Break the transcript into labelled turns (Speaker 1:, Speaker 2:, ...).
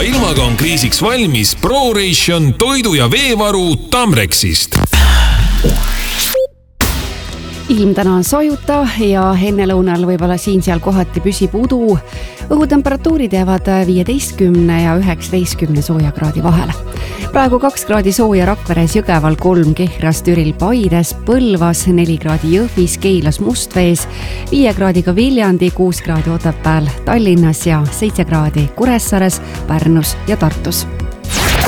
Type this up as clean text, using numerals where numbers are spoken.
Speaker 1: ilmaga on kriisiks valmis ProRation toidu- ja veevaru Tamrexist.
Speaker 2: Ilm täna on soojutav ja enne lõunal võib-olla siin-seal kohati püsib udu. Õhutemperatuurid jäävad 15 ja 19 soojakraadi vahele. Praegu 2 kraadi sooja Rakveres, Jõgeval 3, Kehras, Türil, Paides, Põlvas 4 kraadi Jõhvis, Keilas, Mustvees, 5 kraadiga Viljandi, 6 kraadi Otepääl, Tallinnas ja 7 kraadi Kuressaares, Pärnus ja Tartus.